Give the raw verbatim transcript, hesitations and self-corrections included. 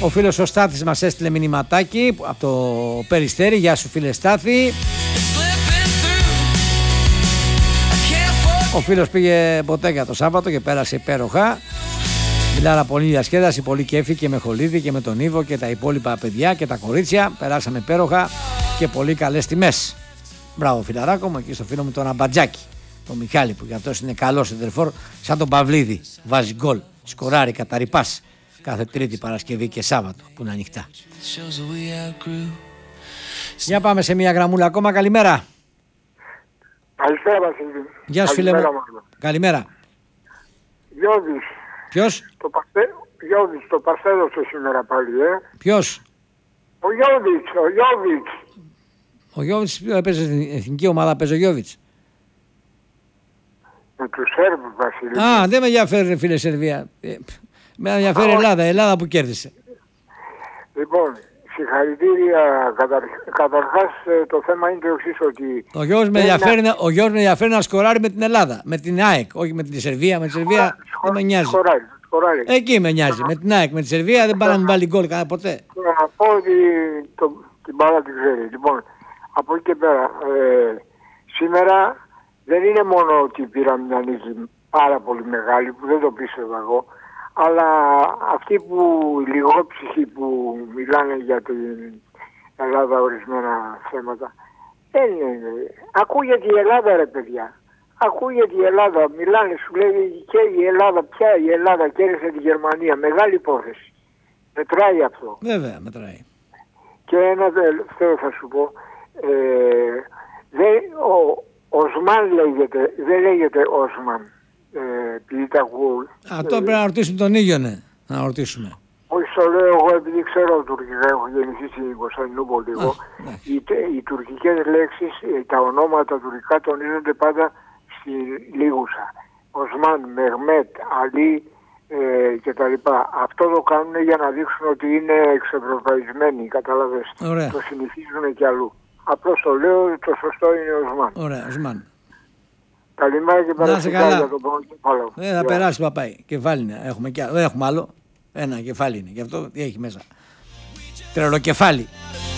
Ο φίλος ο Στάθης μας έστειλε μηνυματάκι από το Περιστέρι. Γεια σου φίλε Στάθη. Ο φίλος πήγε ποτέγια το Σάββατο και πέρασε υπέροχα. Μιλάρα πολύ διασκέδαση, πολύ κέφι και με Χολίδη και με τον Ήβο και τα υπόλοιπα παιδιά και τα κορίτσια. Περάσαμε υπέροχα και πολύ καλές τιμές. Μπράβο φιλαράκο μου, εκεί στο φίλο μου τον Αμπατζάκη, τον Μιχάλη, που γι' αυτός είναι καλός σεντερφόρ, σαν τον Παυλίδη. Βάζει γκολ, σκοράρει, καταρρυπάς κάθε Τρίτη, Παρασκευή και Σάββατο που είναι ανοιχτά. Για πάμε σε μια γραμμούλα ακόμα. Καλημέρα. Καλησπέρα Βασίλη. Γεια σου φίλε μου. Καλημέρα. Γιώδης. Ποιος? Το Παρθέ... Γιώδης, το παρθέδωσε σήμερα πάλι, ε. Ποιος? Ο Γιώδης, ο Γιώδης. Ο Γιώβιτς έπαιζε στην εθνική ομάδα, παίζει ο Γιώβιτς. Με τους Σέρβους, Βασίλη. Α, δεν με ενδιαφέρει φίλε Σερβία. Ε, με ενδιαφέρει η Ελλάδα, η Ελλάδα που κέρδισε. Λοιπόν, συγχαρητήρια. Καταρ... Καταρχάς το θέμα είναι το εξής, ότι... Ο Γιώργος με ενδιαφέρει, να... ο Γιώργος με ενδιαφέρει να σκοράρει με την Ελλάδα, με την ΑΕΚ, όχι με την Σερβία. Με τη Σερβία Σχο... δεν με νοιάζει. Σκοράρει, σκοράρει. Εκεί με νοιάζει, με την ΑΕΚ, με τη Σερβία δεν πάει να μου βάλει γκολ κανένα ποτέ. Θέλω να πω ότι το... την μπάλα την ξέρει. Λοιπόν, από εκεί και πέρα, ε, σήμερα δεν είναι μόνο ότι πήραμε μια νίκη πάρα πολύ μεγάλη, που δεν το πίστευα εγώ, αλλά αυτοί που, οι λιγόψυχοι που μιλάνε για την Ελλάδα ορισμένα θέματα, δεν είναι. Ακούγεται η Ελλάδα ρε παιδιά, ακούγεται η Ελλάδα, μιλάνε, σου λέει και η Ελλάδα, πια η Ελλάδα κέρδισε τη Γερμανία, μεγάλη υπόθεση. Μετράει αυτό. Βέβαια, μετράει. Και ένα τελευταίο θα σου πω, ε, δεν, ο Οσμάν λέγεται, δεν λέγεται Οσμάν. Ε, επειδή τα ακούω. Αυτό ε, πρέπει να ρωτήσουμε τον ίδιο, ναι. Να ρωτήσουμε. Όχι, το λέω εγώ επειδή ξέρω τουρκικά, έχω γεννηθεί στην Κωνσταντινούπολη λίγο. Οι, οι τουρκικές λέξεις, τα ονόματα τουρκικά τονίζονται πάντα στη λίγουσα. Οσμάν, Μεχμέτ, Αλή ε, κτλ. Αυτό το κάνουν για να δείξουν ότι είναι εξευρωπαϊσμένοι, καταλαβες. Το συνηθίζουν κι αλλού. Απλώς το λέω, το σωστό είναι Οσμάν. Ωραία, Οσμάν. Καλημέρα και παρασκευή για τον πρώτο κεφάλαιο. Δεν θα περάσει παπάει. Κεφάλι είναι. Έχουμε κι άλλο. Δεν έχουμε άλλο. Ένα κεφάλι είναι. Γι' αυτό τι έχει μέσα. Τρελοκεφάλι.